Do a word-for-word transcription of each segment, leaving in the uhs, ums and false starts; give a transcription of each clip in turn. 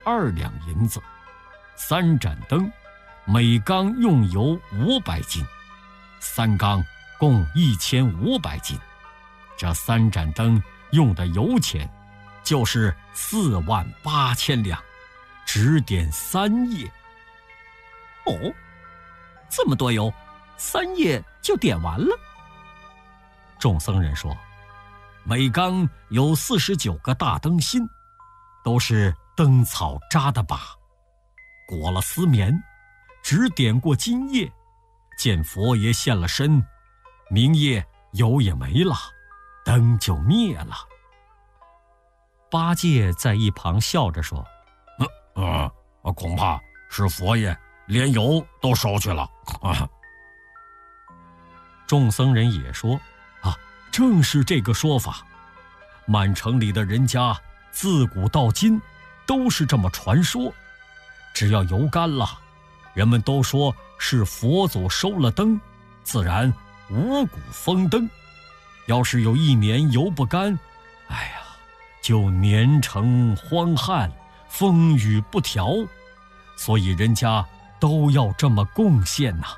二两银子，三盏灯，每缸用油五百斤，三缸共一千五百斤。这三盏灯用的油钱就是四万八千两，只点三夜。 哦，这么多油，三夜就点完了？ 众僧人说，每缸有四十九个大灯芯，都是灯草扎的把，裹了丝棉，只点过今夜，见佛爷现了身，明夜油也没了，灯就灭了。八戒在一旁笑着说， 嗯嗯，恐怕是佛爷连油都收去了。啊、 众僧人也说，啊，正是这个说法。满城里的人家自古到今都是这么传说，只要油干了，人们都说是佛祖收了灯，自然五谷丰登。要是有一年油不干，哎呀，就年成荒旱，风雨不调，所以人家都要这么贡献呐、啊。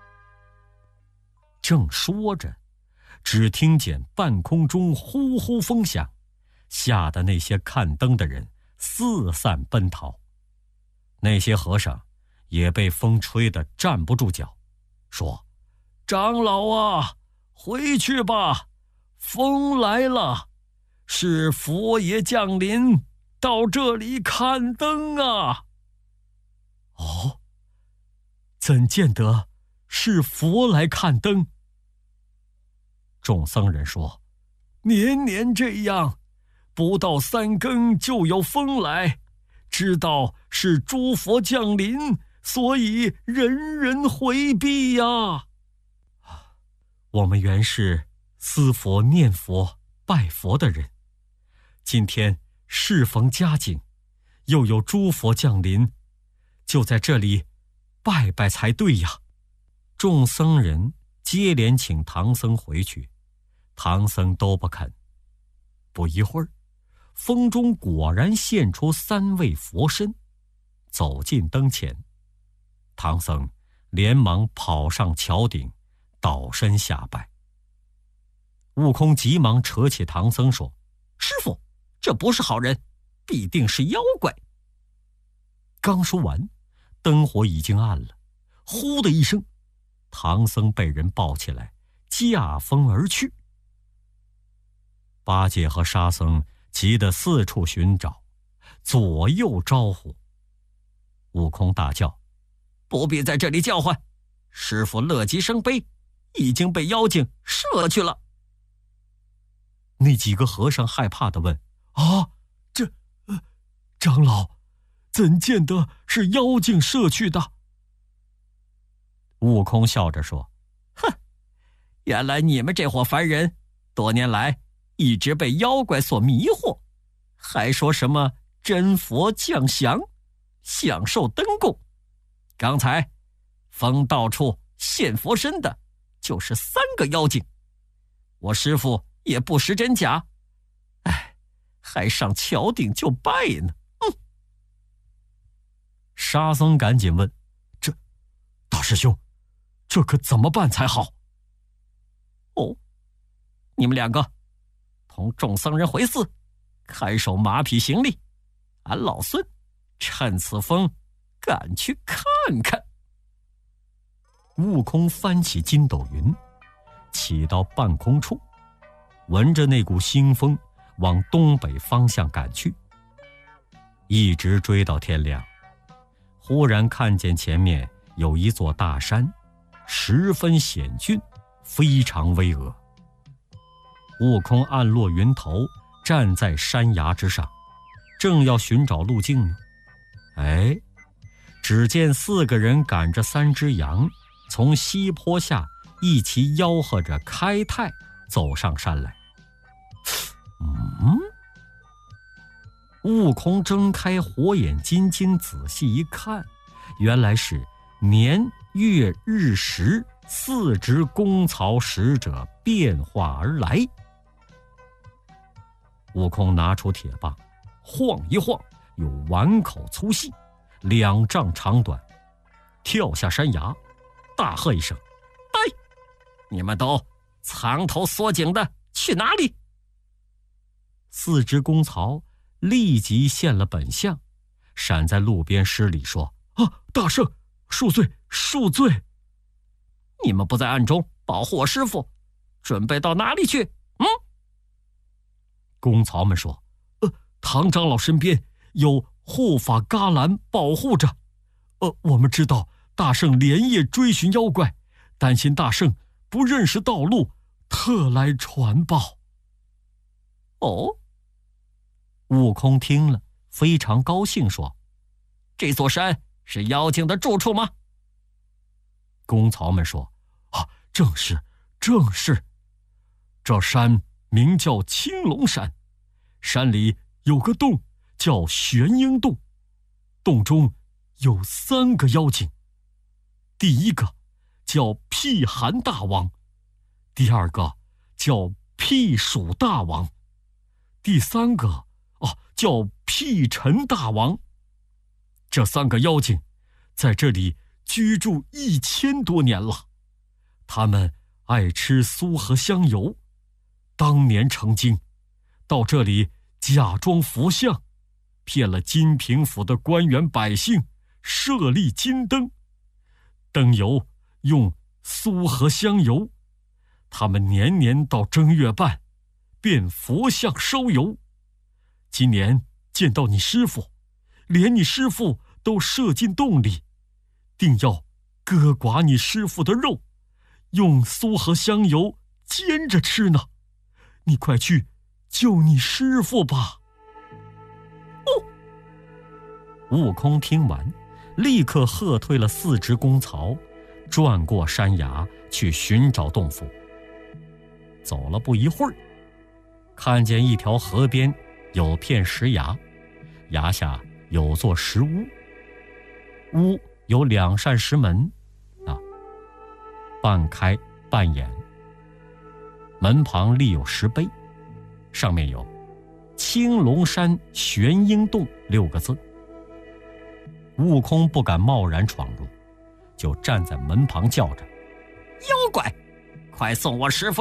正说着，只听见半空中呼呼风响，吓得那些看灯的人四散奔逃。那些和尚也被风吹得站不住脚，说：“长老啊，回去吧，风来了，是佛爷降临到这里看灯啊。”哦，怎见得是佛来看灯？众僧人说，年年这样，不到三更就有风来，知道是诸佛降临，所以人人回避呀。我们原是思佛念佛拜佛的人，今天适逢佳景，又有诸佛降临，就在这里拜拜才对呀。众僧人接连请唐僧回去，唐僧都不肯。不一会儿，风中果然现出三位佛身，走进灯前。唐僧连忙跑上桥顶，倒身下拜。悟空急忙扯起唐僧说：“ 师父，这不是好人，必定是妖怪。” 刚说完，灯火已经暗了，呼的一声，唐僧被人抱起来，驾风而去。八戒和沙僧急得四处寻找，左右招呼。悟空大叫：“ 不必在这里叫唤，师父乐极生悲，已经被妖精射去了。” 那几个和尚害怕地问：“啊，这、呃、长老，怎见得是妖精射去的？”悟空笑着说：“ 哼，原来你们这伙凡人，多年来一直被妖怪所迷惑，还说什么真佛降祥，享受灯供。刚才风到处现佛身的，就是三个妖精。我师父也不识真假，哎，还上桥顶就拜呢。嗯。” 沙僧赶紧问：“这大师兄，这可怎么办才好？”“ 哦，你们两个同众僧人回寺，看守马匹行李，俺老孙趁此风赶去看看。” 悟空翻起筋斗云，起到半空处，闻着那股腥风，往东北方向赶去。一直追到天亮，忽然看见前面有一座大山，十分险峻，非常巍峨。悟空暗落云头，站在山崖之上，正要寻找路径呢。哎，只见四个人赶着三只羊，从西坡下一齐吆喝着开泰走上山来。嗯，悟空睁开火眼金睛仔细一看，原来是年月日时四只公曹使者变化而来。悟空拿出铁棒，晃一晃， 有碗口粗细，两丈长短，跳下山崖，大喝一声：“ 呆！你们都藏头缩颈的去哪里？” 四只公曹立即现了本相，闪在路边施礼说：“啊，大圣，恕罪，恕罪！ 你们不在暗中保护我师父，准备到哪里去？”嗯。 公曹们说：“呃，唐长老身边有护法伽蓝保护着。呃，我们知道大圣连夜追寻妖怪，担心大圣不认识道路，特来传报。” 哦。 悟空听了非常高兴，说：“ 这座山是妖精的住处吗？” 公曹们说：“啊，正是，正是。这山名叫青龙山，山里有个洞叫玄鹰洞，洞中有三个妖精。第一个叫辟寒大王，第二个叫辟暑大王，第三个哦，叫辟尘大王。这三个妖精在这里居住一千多年了，他们爱吃酥和香油，当年成精，到这里假装佛像，骗了金平府的官员百姓，设立金灯，灯油用酥和香油，他们年年到正月半变佛像烧油。今年见到你师父，连你师父都射进洞里，定要割剐你师父的肉，用酥和香油煎着吃呢。你快去救你师父吧。 哦。 悟空听完，立刻喝退了四只公曹，转过山崖去寻找洞府。走了不一会儿，看见一条河边有片石崖，崖下有座石屋，屋有两扇石门，啊，半开半掩。门旁立有石碑，上面有青龙山玄鹰洞六个字。悟空不敢贸然闯入，就站在门旁叫着：“ 妖怪，快送我师父